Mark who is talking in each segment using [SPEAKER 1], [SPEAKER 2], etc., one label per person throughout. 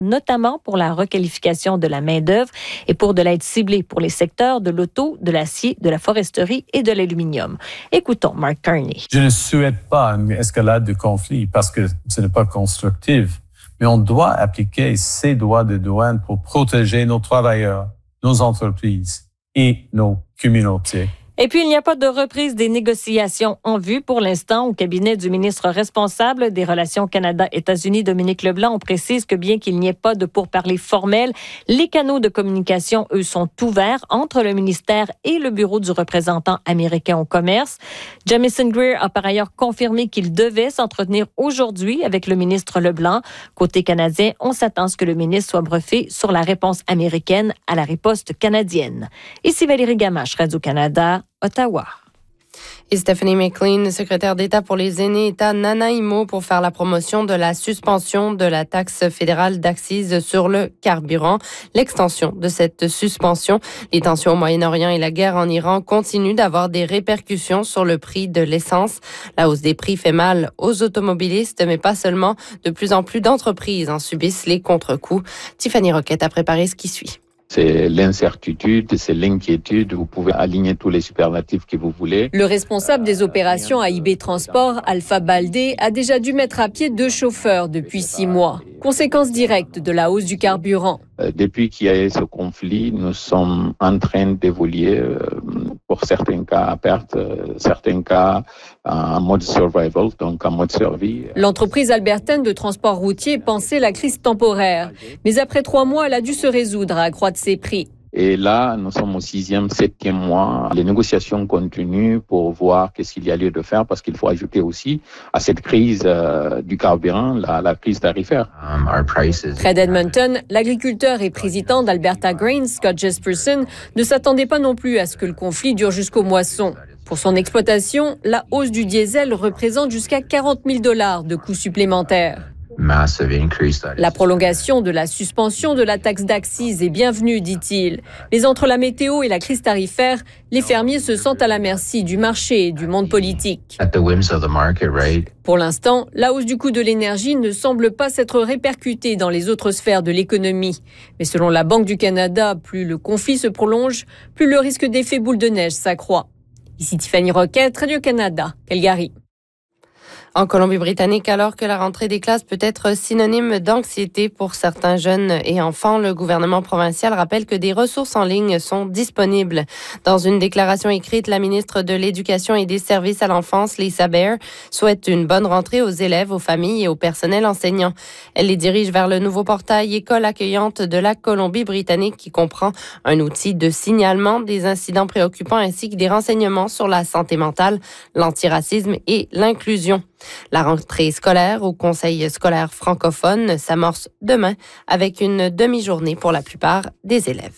[SPEAKER 1] notamment pour la requalification de la main-d'œuvre et pour de l'aide ciblée pour les secteurs de l'auto, de l'acier, de la foresterie et de l'aluminium. Écoutons Mark Carney.
[SPEAKER 2] Je ne souhaite pas une escalade de conflit parce que ce n'est pas constructif, mais on doit appliquer ces droits de douane pour protéger nos travailleurs, nos entreprises et nos communautés.
[SPEAKER 1] Et puis, il n'y a pas de reprise des négociations en vue pour l'instant. Au cabinet du ministre responsable des Relations Canada-États-Unis, Dominique Leblanc, on précise que bien qu'il n'y ait pas de pourparlers formels, les canaux de communication, eux, sont ouverts entre le ministère et le bureau du représentant américain au commerce. Jamieson Greer a par ailleurs confirmé qu'il devait s'entretenir aujourd'hui avec le ministre Leblanc. Côté canadien, on s'attend à ce que le ministre soit briefé sur la réponse américaine à la riposte canadienne. Ici Valérie Gamache, Radio-Canada, Ottawa.
[SPEAKER 3] Et Stephanie McLean, secrétaire d'État pour les aînés, est à Nanaimo pour faire la promotion de la suspension de la taxe fédérale d'accise sur le carburant. L'extension de cette suspension, les tensions au Moyen-Orient et la guerre en Iran continuent d'avoir des répercussions sur le prix de l'essence. La hausse des prix fait mal aux automobilistes, mais pas seulement. De plus en plus d'entreprises en subissent les contre-coups. Tiffany Roquette a préparé ce qui suit.
[SPEAKER 4] C'est l'incertitude, c'est l'inquiétude. Vous pouvez aligner tous les superlatifs que vous voulez.
[SPEAKER 5] Le responsable des opérations à IB Transport, Alpha Baldé, a déjà dû mettre à pied 2 chauffeurs depuis 6 mois. Conséquence directe de la hausse du carburant.
[SPEAKER 4] Depuis qu'il y a eu ce conflit, nous sommes en train d'évoluer pour certains cas à perte, certains cas en mode survival, donc en mode survie.
[SPEAKER 5] L'entreprise albertaine de transport routier pensait la crise temporaire. Mais après 3 mois, elle a dû se résoudre à accroître ses prix.
[SPEAKER 4] Et là, nous sommes au 6e, 7e mois. Les négociations continuent pour voir qu'est-ce qu'il y a lieu de faire parce qu'il faut ajouter aussi à cette crise du carburant, la crise tarifaire.
[SPEAKER 5] Près d'Edmonton, l'agriculteur et président d'Alberta Grain, Scott Jesperson, ne s'attendait pas non plus à ce que le conflit dure jusqu'aux moissons. Pour son exploitation, la hausse du diesel représente jusqu'à 40 000 $ de coûts supplémentaires. La prolongation de la suspension de la taxe d'accise est bienvenue, dit-il. Mais entre la météo et la crise tarifaire, les fermiers se sentent à la merci du marché et du monde politique. Pour l'instant, la hausse du coût de l'énergie ne semble pas s'être répercutée dans les autres sphères de l'économie. Mais selon la Banque du Canada, plus le conflit se prolonge, plus le risque d'effet boule de neige s'accroît. Ici Tiffany Roquette, Radio-Canada, Calgary.
[SPEAKER 3] En Colombie-Britannique, alors que la rentrée des classes peut être synonyme d'anxiété pour certains jeunes et enfants, le gouvernement provincial rappelle que des ressources en ligne sont disponibles. Dans une déclaration écrite, la ministre de l'Éducation et des Services à l'enfance, Lisa Baer, souhaite une bonne rentrée aux élèves, aux familles et au personnel enseignant. Elle les dirige vers le nouveau portail École accueillante de la Colombie-Britannique qui comprend un outil de signalement des incidents préoccupants ainsi que des renseignements sur la santé mentale, l'antiracisme et l'inclusion. La rentrée scolaire au Conseil scolaire francophone s'amorce demain avec une demi-journée pour la plupart des élèves.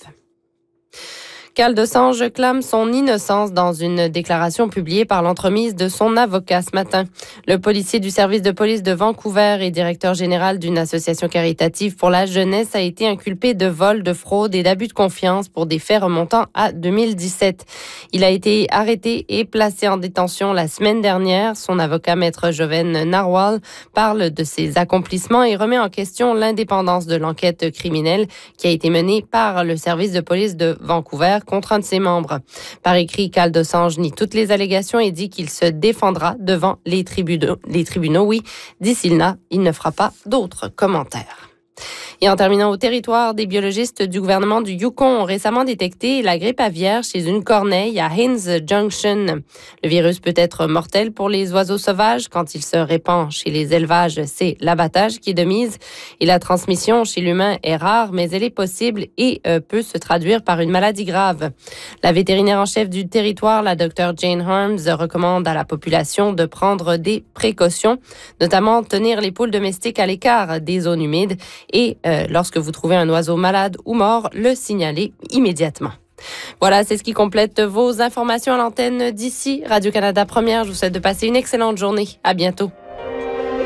[SPEAKER 3] Cal Dosanjh clame son innocence dans une déclaration publiée par l'entremise de son avocat ce matin. Le policier du service de police de Vancouver et directeur général d'une association caritative pour la jeunesse a été inculpé de vol, de fraude et d'abus de confiance pour des faits remontant à 2017. Il a été arrêté et placé en détention la semaine dernière. Son avocat, maître Joven Narwal, parle de ses accomplissements et remet en question l'indépendance de l'enquête criminelle qui a été menée par le service de police de Vancouver contre un de ses membres. Par écrit, Cal Dosanjh nie toutes les allégations et dit qu'il se défendra devant les tribunaux. Oui, d'ici là, il ne fera pas d'autres commentaires. Et en terminant, au territoire, des biologistes du gouvernement du Yukon ont récemment détecté la grippe aviaire chez une corneille à Haynes Junction. Le virus peut être mortel pour les oiseaux sauvages. Quand il se répand chez les élevages, c'est l'abattage qui est de mise. Et la transmission chez l'humain est rare, mais elle est possible et peut se traduire par une maladie grave. La vétérinaire en chef du territoire, la Dr Jane Harms, recommande à la population de prendre des précautions, notamment tenir les poules domestiques à l'écart des zones humides et lorsque vous trouvez un oiseau malade ou mort, le signaler immédiatement. Voilà, c'est ce qui complète vos informations à l'antenne d'ici Radio-Canada Première. Je vous souhaite de passer une excellente journée. À bientôt.